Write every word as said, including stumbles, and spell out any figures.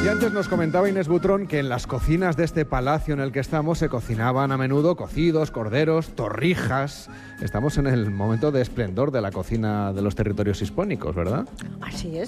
Y antes nos comentaba Inés Butrón que en las cocinas de este palacio en el que estamos se cocinaban a menudo cocidos, corderos, torrijas. Estamos en el momento de esplendor de la cocina de los territorios hispánicos, ¿verdad? Así es.